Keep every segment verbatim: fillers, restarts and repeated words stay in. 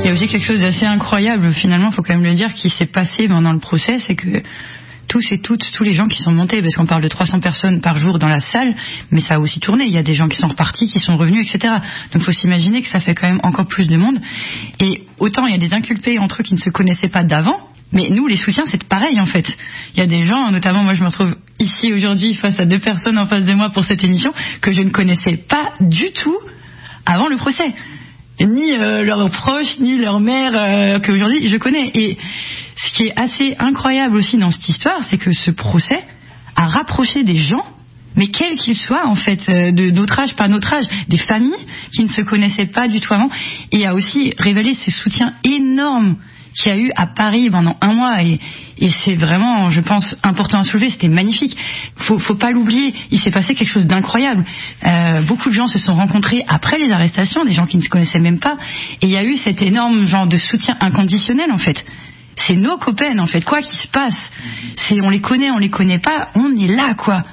Il y a aussi quelque chose d'assez incroyable, finalement, il faut quand même le dire, qui s'est passé pendant le procès, c'est que tous et toutes, tous les gens qui sont montés, parce qu'on parle de trois cents personnes par jour dans la salle, mais ça a aussi tourné, il y a des gens qui sont repartis, qui sont revenus, et cetera. Donc il faut s'imaginer que ça fait quand même encore plus de monde. Et autant il y a des inculpés entre eux qui ne se connaissaient pas d'avant, mais nous, les soutiens, c'est pareil en fait. Il y a des gens, notamment moi je me retrouve ici aujourd'hui face à deux personnes en face de moi pour cette émission, que je ne connaissais pas du tout avant le procès. Ni euh, leurs proches, ni leur mère, euh, qu'aujourd'hui je connais. Et ce qui est assez incroyable aussi dans cette histoire, c'est que ce procès a rapproché des gens, mais quels qu'ils soient en fait, euh, de notre âge, pas notre âge, des familles qui ne se connaissaient pas du tout avant, et a aussi révélé ce soutien énorme qu'il y a eu à Paris pendant un mois, et, et c'est vraiment, je pense, important à soulever. C'était magnifique. Faut, faut pas l'oublier. Il s'est passé quelque chose d'incroyable. Euh, beaucoup de gens se sont rencontrés après les arrestations, des gens qui ne se connaissaient même pas, et il y a eu cet énorme genre de soutien inconditionnel en fait. C'est nos copains en fait. Quoi qu'il se passe, c'est on les connaît, on les connaît pas, on est là quoi.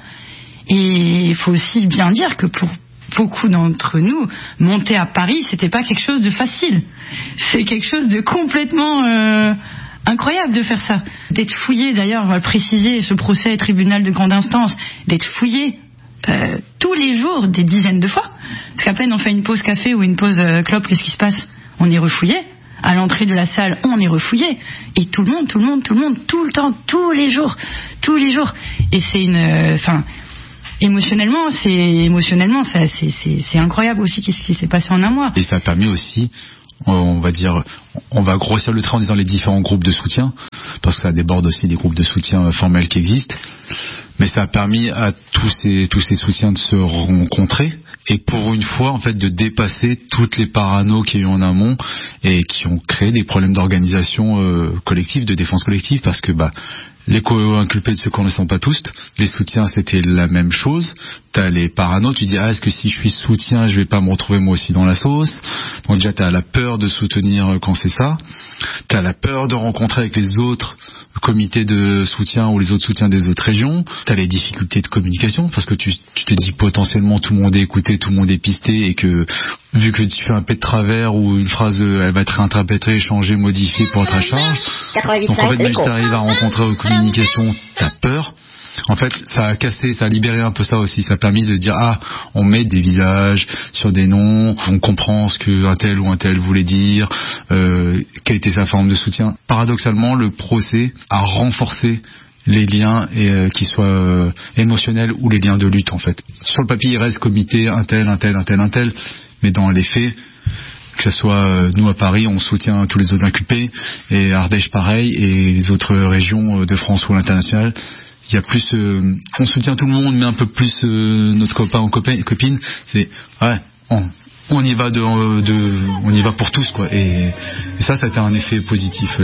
Et il faut aussi bien dire que pour beaucoup d'entre nous, monter à Paris, c'était pas quelque chose de facile. C'est quelque chose de complètement euh, incroyable de faire ça. D'être fouillé, d'ailleurs, on va le préciser, ce procès tribunal de grande instance, d'être fouillé euh, tous les jours, des dizaines de fois. Parce qu'à peine on fait une pause café ou une pause euh, clope, qu'est-ce qui se passe? On est refouillé. À l'entrée de la salle, on est refouillé. Et tout le monde, tout le monde, tout le monde, tout le temps, tous les jours, tous les jours. Et c'est une... Enfin... Euh, Émotionnellement, c'est émotionnellement, c'est, c'est, c'est, c'est incroyable aussi ce qui s'est passé en un mois. Et ça a permis aussi, on va dire, on va grossir le trait en disant les différents groupes de soutien, parce que ça déborde aussi des groupes de soutien formels qui existent. Mais ça a permis à tous ces tous ces soutiens de se rencontrer et pour une fois en fait de dépasser toutes les paranos qu'il y a eu en amont et qui ont créé des problèmes d'organisation euh, collective, de défense collective, parce que bah les co-inculpés ne se connaissant pas tous, les soutiens c'était la même chose. T'as les paranos, tu dis ah est-ce que si je suis soutien je vais pas me retrouver moi aussi dans la sauce. Donc déjà t'as la peur de soutenir quand c'est ça. T'as la peur de rencontrer avec les autres comités de soutien ou les autres soutiens des autres régions. T'as les difficultés de communication parce que tu, tu te dis potentiellement tout le monde est écouté, tout le monde est pisté et que vu que tu fais un pet de travers ou une phrase elle va être réinterprétée, changée, modifiée pour être à charge. Donc en fait même si t'arrives à rencontrer aux communications, t'as peur. En fait, ça a cassé, ça a libéré un peu ça aussi. Ça a permis de dire ah, on met des visages sur des noms, on comprend ce que un tel ou un tel voulait dire, euh, quelle était sa forme de soutien. Paradoxalement, le procès a renforcé les liens et, euh, qui soient euh, émotionnels ou les liens de lutte en fait. Sur le papier, il reste comité un tel, un tel, un tel, un tel, mais dans les faits, que ce soit euh, nous à Paris, on soutient tous les autres inculpés et Ardèche pareil et les autres régions de France ou à l'international. Il y a plus, euh, on soutient tout le monde, mais un peu plus euh, notre copain ou copain, copine. C'est ouais, on, on y va de, de, on y va pour tous quoi. Et, et ça, ça a été un effet positif.